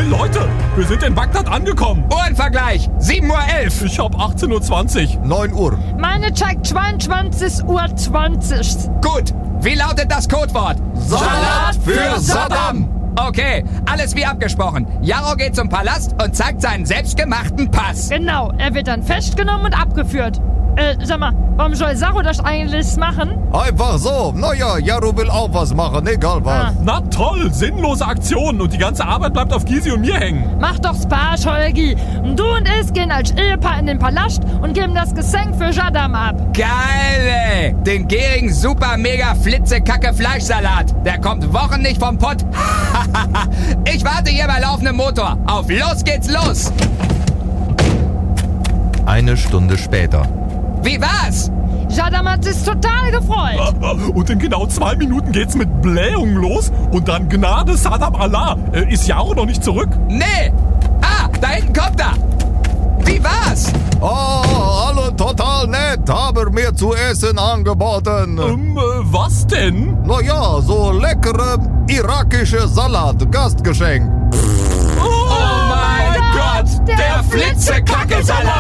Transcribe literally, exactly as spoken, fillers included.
Hey Leute, wir sind in Bagdad angekommen. Uhrenvergleich, sieben Uhr elf. Ich hab achtzehn Uhr zwanzig. neun Uhr. Meine zeigt zweiundzwanzig Uhr zwanzig. Gut, wie lautet das Codewort? Salat für Saddam. Okay, alles wie abgesprochen. Jaro geht zum Palast und zeigt seinen selbstgemachten Pass. Genau, er wird dann festgenommen und abgeführt. Äh, sag mal, warum soll Saru das eigentlich machen? Einfach so. Naja, Jaro will auch was machen, egal was. Ah. Na toll, sinnlose Aktionen und die ganze Arbeit bleibt auf Gysi und mir hängen. Mach doch Spaß, Holgi. Und du und ich gehen als Ehepaar in den Palast und geben das Geschenk für Saddam ab. Geil, ey. Den gierigen super mega flitzekacke Fleischsalat. Der kommt Wochen nicht vom Pott. Ich warte hier bei laufendem Motor. Auf los geht's los. Eine Stunde später. Wie war's? Saddam hat sich total gefreut. Und in genau zwei Minuten geht's mit Blähungen los und dann Gnade Saddam Allah. Äh, ist Jaro noch nicht zurück? Nee. Ah, da hinten kommt er. Wie war's? Oh, alle total nett, haben mir zu essen angeboten. Ähm, äh, was denn? Naja, so leckere irakische Salat, Gastgeschenk. Oh mein Gott, der Flitzekacke-Salat.